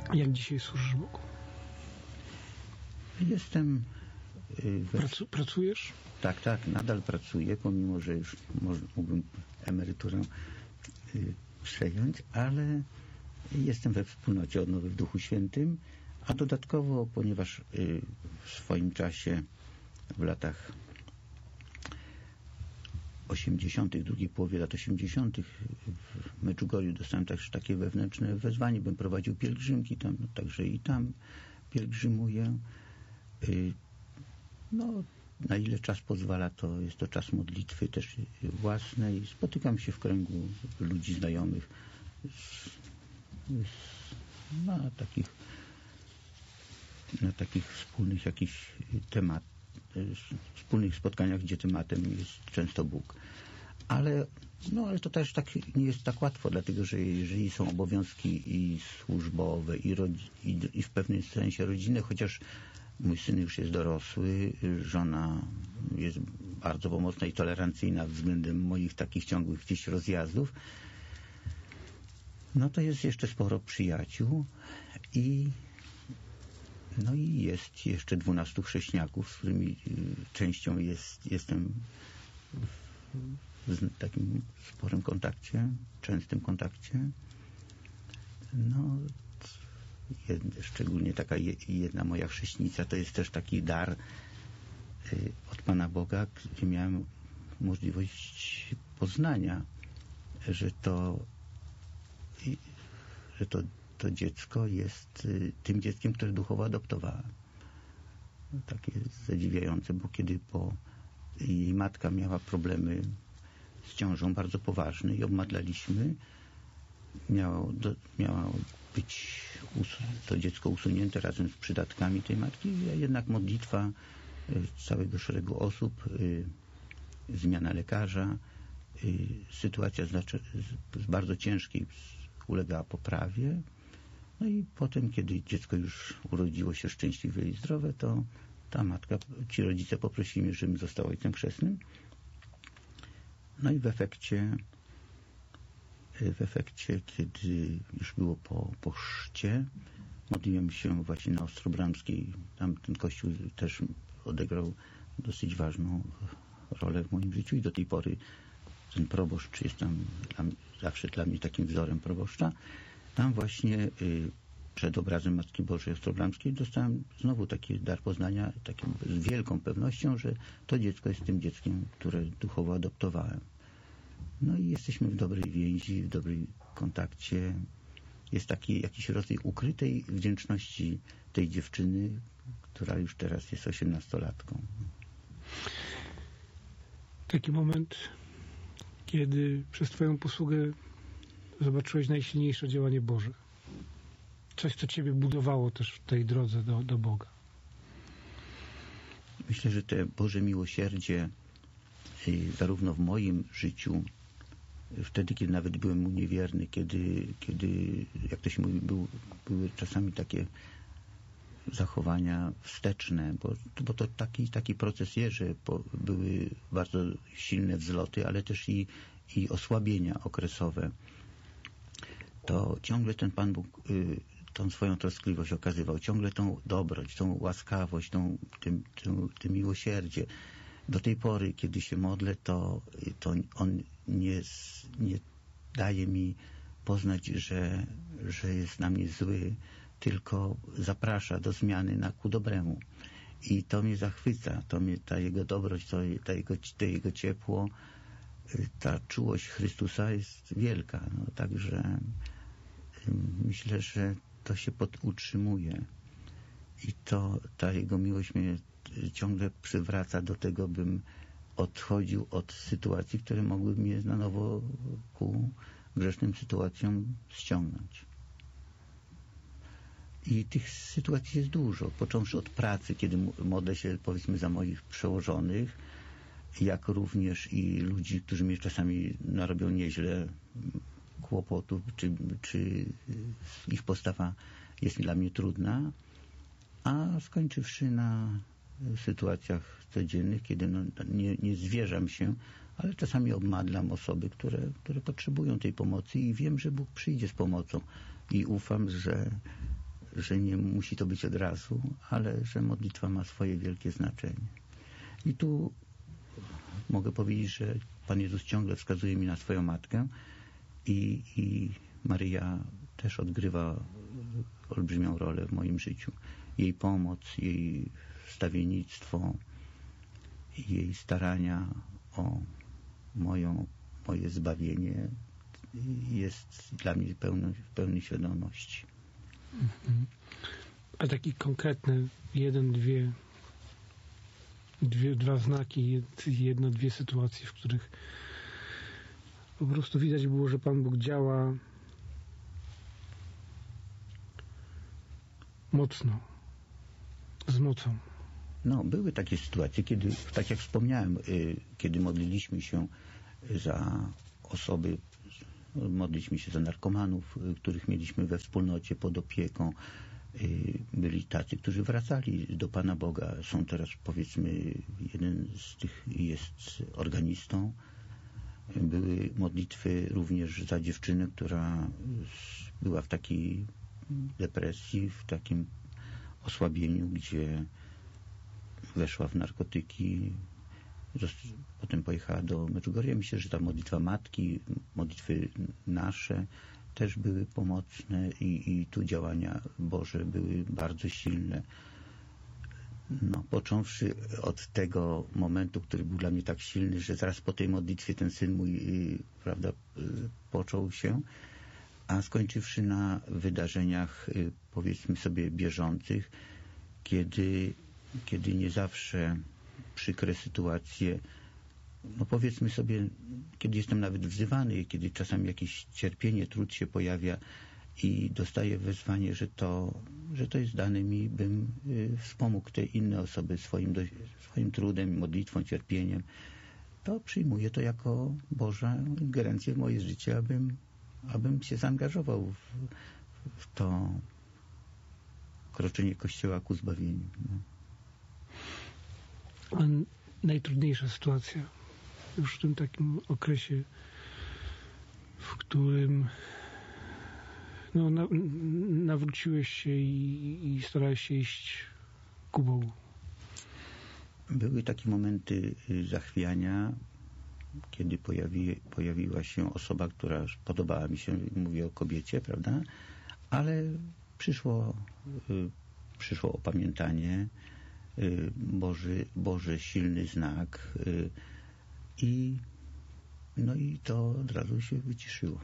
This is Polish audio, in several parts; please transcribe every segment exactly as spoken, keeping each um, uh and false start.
Jak dzisiaj służysz Bogu? Jestem... We... Pracu, pracujesz? Tak, tak, nadal pracuję, pomimo że już może, mógłbym emeryturę y, przejąć, ale jestem we wspólnocie Odnowy w Duchu Świętym, a dodatkowo, ponieważ y, w swoim czasie w latach osiemdziesiątych, drugiej połowie lat osiemdziesiątych w Medjugorju dostałem też takie wewnętrzne wezwanie, bym prowadził pielgrzymki tam, no, także i tam pielgrzymuję. Y, no, na ile czas pozwala, to jest to czas modlitwy też własnej. Spotykam się w kręgu ludzi znajomych z, z, na takich na takich wspólnych jakichś temat, wspólnych spotkaniach, gdzie tematem jest często Bóg. Ale no, ale to też tak nie jest tak łatwo, dlatego że jeżeli są obowiązki i służbowe i, rodzi, i, i w pewnym sensie rodzinne, chociaż mój syn już jest dorosły, żona jest bardzo pomocna i tolerancyjna względem moich takich ciągłych gdzieś rozjazdów, no to jest jeszcze sporo przyjaciół i no i jest jeszcze dwunastu chrześcijaków, z którymi częścią jest, jestem w, w takim sporym kontakcie, częstym kontakcie. No Jedna, szczególnie taka jedna moja chrześnica to jest też taki dar y, od Pana Boga, gdzie miałem możliwość poznania, że to y, że to, to dziecko jest y, tym dzieckiem, które duchowo adoptowałem. No, takie zadziwiające, bo kiedy po jej matka miała problemy z ciążą bardzo poważne i obmadlaliśmy, miało, do, miało być to dziecko usunięte razem z przydatkami tej matki, a jednak modlitwa całego szeregu osób, zmiana lekarza, sytuacja znaczy, z bardzo ciężkiej ulegała poprawie. No i potem, kiedy dziecko już urodziło się szczęśliwe i zdrowe, to ta matka, ci rodzice poprosili mnie, żebym został ojcem chrzestnym. No i w efekcie w efekcie, kiedy już było po, po chrzcie, modliłem się właśnie na Ostrobramskiej. Tam ten kościół też odegrał dosyć ważną rolę w moim życiu i do tej pory ten proboszcz jest tam dla, zawsze dla mnie takim wzorem proboszcza. Tam właśnie y, przed obrazem Matki Bożej Ostrobramskiej dostałem znowu taki dar poznania, takim, z wielką pewnością, że to dziecko jest tym dzieckiem, które duchowo adoptowałem. No i jesteśmy w dobrej więzi, w dobrym kontakcie. Jest taki jakiś rodzaj ukrytej wdzięczności tej dziewczyny, która już teraz jest osiemnastolatką. Taki moment, kiedy przez Twoją posługę zobaczyłeś najsilniejsze działanie Boże. Coś, co Ciebie budowało też w tej drodze do, do Boga. Myślę, że te Boże miłosierdzie zarówno w moim życiu, wtedy, kiedy nawet byłem mu niewierny, kiedy, kiedy jak to się mówi, był, były czasami takie zachowania wsteczne, bo, bo to taki, taki proces jest, że po, były bardzo silne wzloty, ale też i, i osłabienia okresowe. To ciągle ten Pan Bóg y, tą swoją troskliwość okazywał, ciągle tą dobroć, tą łaskawość, tą, tym, tym, tym miłosierdzie. Do tej pory, kiedy się modlę, to, to On nie, nie daje mi poznać, że, że jest na mnie zły, tylko zaprasza do zmiany na ku dobremu. I to mnie zachwyca, to mnie, ta Jego dobroć, to, ta jego, to Jego ciepło, ta czułość Chrystusa jest wielka. No, także myślę, że to się podutrzymuje. I to, ta Jego miłość mnie ciągle przywraca do tego, bym odchodził od sytuacji, które mogły mnie na nowo ku grzesznym sytuacjom ściągnąć. I tych sytuacji jest dużo, począwszy od pracy, kiedy modlę się, powiedzmy, za moich przełożonych, jak również i ludzi, którzy mnie czasami narobią nieźle kłopotów, czy, czy ich postawa jest dla mnie trudna, a skończywszy na sytuacjach codziennych, kiedy no, nie, nie zwierzam się, ale czasami obmadlam osoby, które, które potrzebują tej pomocy i wiem, że Bóg przyjdzie z pomocą i ufam, że, że nie musi to być od razu, ale że modlitwa ma swoje wielkie znaczenie. I tu mogę powiedzieć, że Pan Jezus ciągle wskazuje mi na swoją matkę i, i Maryja też odgrywa olbrzymią rolę w moim życiu. Jej pomoc, jej wstawiennictwo, jej starania o moją, moje zbawienie jest dla mnie pełny, pełny świadomości. Mhm. A taki konkretny jeden, dwie, dwie dwa znaki, jedno, dwie sytuacje, w których po prostu widać było, że Pan Bóg działa mocno, z mocą. No, były takie sytuacje, kiedy, tak jak wspomniałem, kiedy modliliśmy się za osoby, modliliśmy się za narkomanów, których mieliśmy we wspólnocie pod opieką. Byli tacy, którzy wracali do Pana Boga. Są teraz, powiedzmy, jeden z tych jest organistą. Były modlitwy również za dziewczynę, która była w takiej depresji, w takim osłabieniu, gdzie weszła w narkotyki, potem pojechała do Medjugorje. Myślę, że ta modlitwa matki, modlitwy nasze też były pomocne i, i tu działania Boże były bardzo silne. No, począwszy od tego momentu, który był dla mnie tak silny, że zaraz po tej modlitwie ten syn mój, prawda, począł się, a skończywszy na wydarzeniach, powiedzmy sobie, bieżących, kiedy, kiedy nie zawsze przykre sytuacje, no powiedzmy sobie, kiedy jestem nawet wzywany, kiedy czasami jakieś cierpienie, trud się pojawia i dostaję wezwanie, że to, że to jest dane mi, bym y, wspomógł te inne osoby swoim, do, swoim trudem, modlitwą, cierpieniem, to przyjmuję to jako Boża ingerencję w moje życie, abym, abym się zaangażował w, w to kroczenie Kościoła ku zbawieniu. No. A najtrudniejsza sytuacja już w tym takim okresie, w którym no, na, nawróciłeś się i, i starałeś się iść ku Bogu. Były takie momenty zachwiania, kiedy pojawi, pojawiła się osoba, która podobała mi się, mówię o kobiecie, prawda? Ale przyszło, przyszło opamiętanie, Boży, Boży silny znak i no i to od razu się wyciszyło.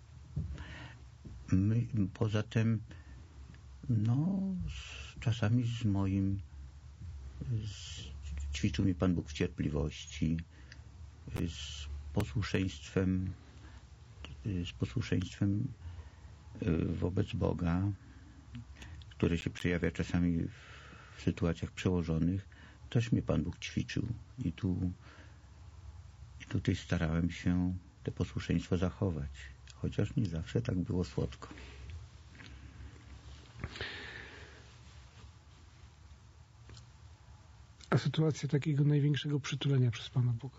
My, poza tym no z, czasami z moim z, ćwiczył mnie Pan Bóg w cierpliwości, z posłuszeństwem z posłuszeństwem wobec Boga, które się przejawia czasami w sytuacjach przełożonych, też mnie Pan Bóg ćwiczył i tu i tutaj starałem się te posłuszeństwo zachować, chociaż nie zawsze tak było słodko. A sytuacja takiego największego przytulenia przez Pana Boga?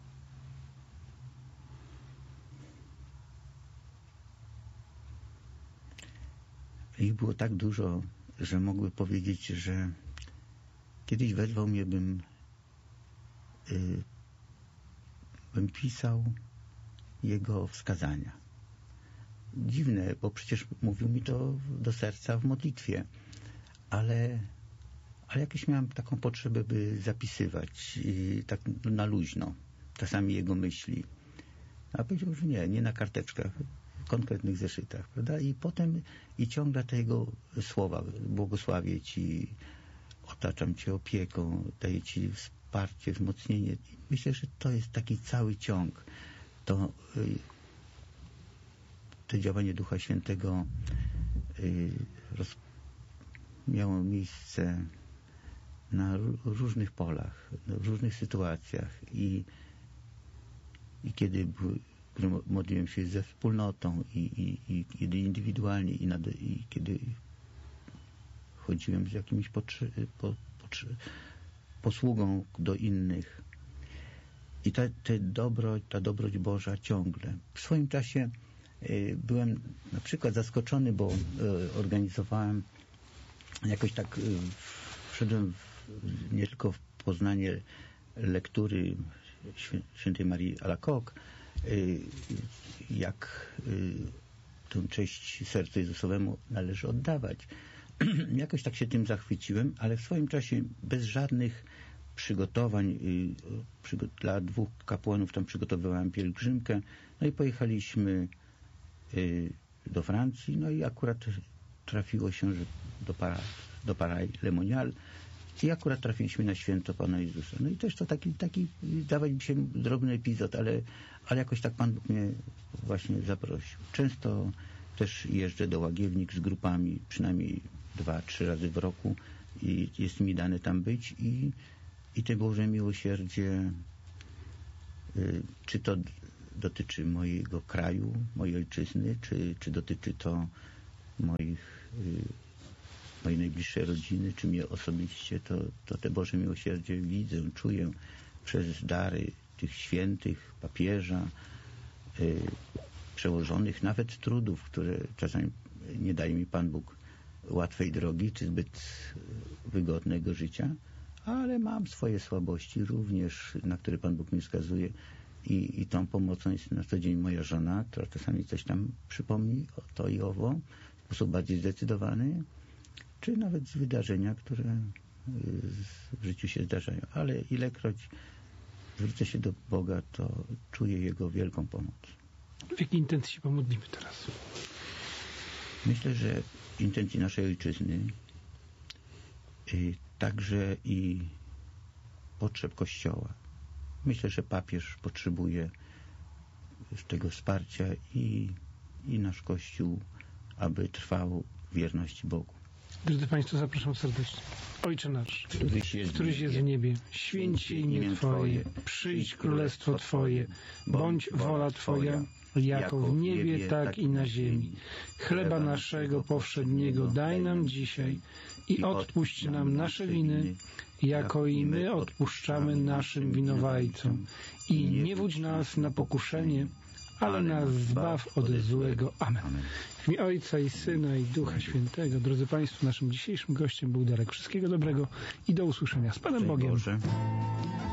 Ich było tak dużo, że mogły powiedzieć, że kiedyś wezwał mnie, bym, y, bym pisał jego wskazania. Dziwne, bo przecież mówił mi to do serca w modlitwie, ale, ale jakoś miałem taką potrzebę, by zapisywać i tak na luźno czasami jego myśli. A powiedział, że nie, nie na karteczkach, w konkretnych zeszytach, prawda? I potem i ciągle te jego słowa, błogosławię Ci, otaczam Cię opieką, daję Ci wsparcie, wzmocnienie. Myślę, że to jest taki cały ciąg. To, to działanie Ducha Świętego roz, miało miejsce na różnych polach, w różnych sytuacjach i, i kiedy były, modliłem się ze wspólnotą i, i, i kiedy indywidualnie i, nad, i kiedy chodziłem z jakimś potrzy, po, potrzy, posługą do innych. I ta, te dobro, ta dobroć Boża ciągle. W swoim czasie y, byłem na przykład zaskoczony, bo y, organizowałem jakoś tak y, wszedłem w, nie tylko w poznanie lektury świę, świętej Marii Alacoque, y, jak y, tę cześć sercu Jezusowemu należy oddawać. Jakoś tak się tym zachwyciłem, ale w swoim czasie bez żadnych przygotowań y, przygo- dla dwóch kapłanów tam przygotowywałem pielgrzymkę, no i pojechaliśmy y, do Francji, no i akurat trafiło się, że do, para, do Paray Lemonial i akurat trafiliśmy na święto Pana Jezusa. No i też to taki, taki dawać mi się drobny epizod, ale, ale jakoś tak Pan Bóg mnie właśnie zaprosił. Często też jeżdżę do Łagiewnik z grupami, przynajmniej dwa, trzy razy w roku i jest mi dane tam być i, i te Boże miłosierdzie, y, czy to dotyczy mojego kraju, mojej ojczyzny, czy, czy dotyczy to moich, y, mojej najbliższej rodziny, czy mnie osobiście, to, to te Boże miłosierdzie widzę, czuję przez dary tych świętych, papieża, y, przełożonych, nawet trudów, które czasami nie daje mi Pan Bóg łatwej drogi, czy zbyt wygodnego życia, ale mam swoje słabości również, na które Pan Bóg mi wskazuje i, i tą pomocą jest na co dzień moja żona, która czasami coś tam przypomni o to i owo w sposób bardziej zdecydowany, czy nawet z wydarzenia, które w życiu się zdarzają. Ale ilekroć zwrócę się do Boga, to czuję Jego wielką pomoc. W jakiej intencji się pomodlimy teraz? Myślę, że intencji naszej ojczyzny, y, także i potrzeb Kościoła. Myślę, że papież potrzebuje tego wsparcia i, i nasz Kościół, aby trwał w wierności Bogu. Drodzy Państwo, zapraszam serdecznie. Ojcze nasz, Któryś jest, któryś jest w niebie, święć się imię Twoje, przyjdź królestwo Twoje, bądź wola Twoja, jako w niebie, tak i na ziemi. Chleba naszego powszedniego daj nam dzisiaj i odpuść nam nasze winy, jako i my odpuszczamy naszym winowajcom. I nie wódź nas na pokuszenie, ale nas zbaw od złego. Amen. W imię Ojca i Syna i Ducha Świętego. Drodzy Państwo, naszym dzisiejszym gościem był Darek. Wszystkiego dobrego i do usłyszenia. Z Panem Bogiem.